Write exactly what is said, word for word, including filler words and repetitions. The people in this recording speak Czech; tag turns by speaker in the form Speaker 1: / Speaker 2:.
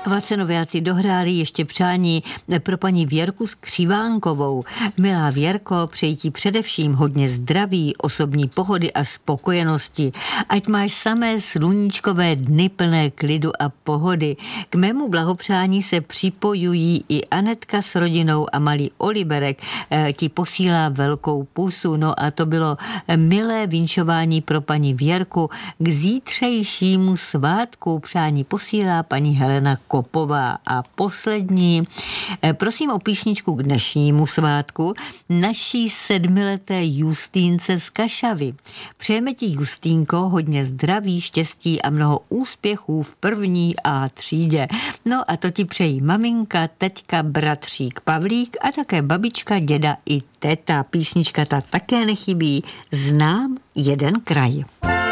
Speaker 1: Vacenoviáci dohráli ještě přání pro paní Věrku Skřivánkovou. Milá Věrko, přeji ti především hodně zdraví, osobní pohody a spokojenosti. Ať máš samé sluníčkové dny plné klidu a pohody. K mému blahopřání se připojují i Anetka s rodinou a malý Oliverek eh, ti posílá velkou pusu. No a to bylo milé vinšování pro paní Věrku. K zítřejšímu svátku přání posílá paní Helena Kopová. A poslední, prosím o písničku k dnešnímu svátku, naší sedmileté Justínce z Kašavy. Přejeme ti, Justínko, hodně zdraví, štěstí a mnoho úspěchů v první A třídě. No a to ti přejí maminka, teďka, bratřík Pavlík a také babička, děda i teta. Písnička ta také nechybí. Znám jeden kraj.